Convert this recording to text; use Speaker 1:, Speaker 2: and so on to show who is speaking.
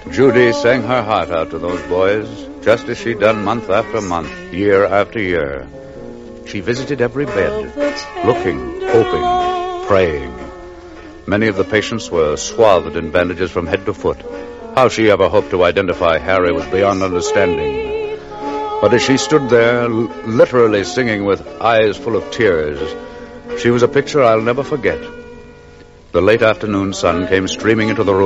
Speaker 1: Judy sang her heart out to those boys, just as she'd done month after month, year after year. She visited every bed, looking, hoping, praying. Many of the patients were swathed in bandages from head to foot. How she ever hoped to identify Harry was beyond understanding. But as she stood there, literally singing with eyes full of tears, she was a picture I'll never forget. The late afternoon sun came streaming into the room.